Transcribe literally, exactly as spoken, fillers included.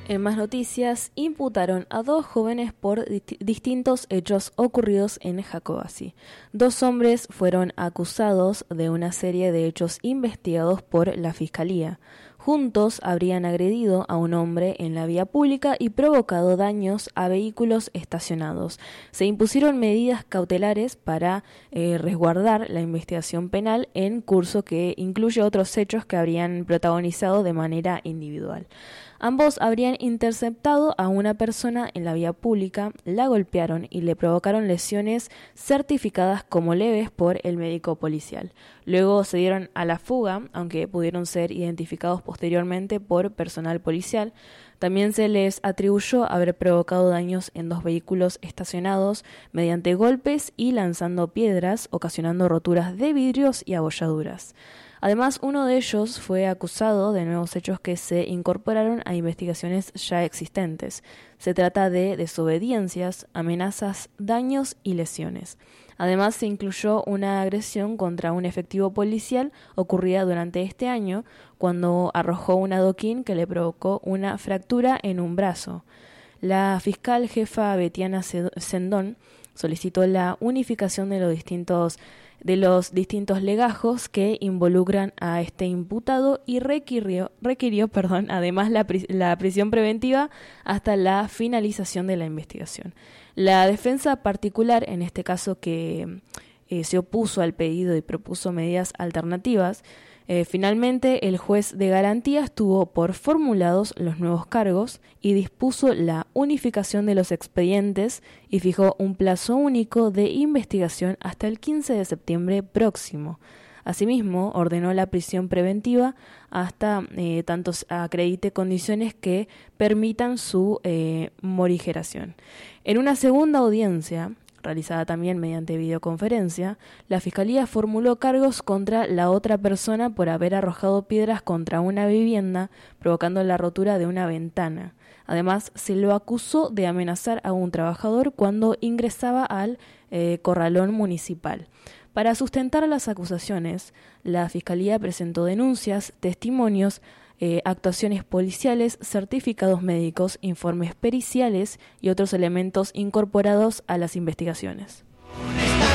En más noticias, imputaron a dos jóvenes por dist- distintos hechos ocurridos en Jacobasi. Dos hombres fueron acusados de una serie de hechos investigados por la Fiscalía. Juntos habrían agredido a un hombre en la vía pública y provocado daños a vehículos estacionados. Se impusieron medidas cautelares para eh, resguardar la investigación penal en curso, que incluye otros hechos que habrían protagonizado de manera individual. Ambos habrían interceptado a una persona en la vía pública, la golpearon y le provocaron lesiones certificadas como leves por el médico policial. Luego se dieron a la fuga, aunque pudieron ser identificados posteriormente por personal policial. También se les atribuyó haber provocado daños en dos vehículos estacionados mediante golpes y lanzando piedras, ocasionando roturas de vidrios y abolladuras. Además, uno de ellos fue acusado de nuevos hechos que se incorporaron a investigaciones ya existentes. Se trata de desobediencias, amenazas, daños y lesiones. Además, se incluyó una agresión contra un efectivo policial ocurrida durante este año, cuando arrojó un adoquín que le provocó una fractura en un brazo. La fiscal jefa Betiana Sendón solicitó la unificación de los distintos de los distintos legajos que involucran a este imputado y requirió, requirió perdón, además la, la prisión preventiva hasta la finalización de la investigación. La defensa particular, en este caso que eh, se opuso al pedido y propuso medidas alternativas, Eh, finalmente, el juez de garantías tuvo por formulados los nuevos cargos y dispuso la unificación de los expedientes y fijó un plazo único de investigación hasta el quince de septiembre próximo. Asimismo, ordenó la prisión preventiva hasta eh, tanto acredite condiciones que permitan su eh, morigeración. En una segunda audiencia, realizada también mediante videoconferencia, la Fiscalía formuló cargos contra la otra persona por haber arrojado piedras contra una vivienda, provocando la rotura de una ventana. Además, se lo acusó de amenazar a un trabajador cuando ingresaba al eh, corralón municipal. Para sustentar las acusaciones, la Fiscalía presentó denuncias, testimonios, Eh, actuaciones policiales, certificados médicos, informes periciales y otros elementos incorporados a las investigaciones.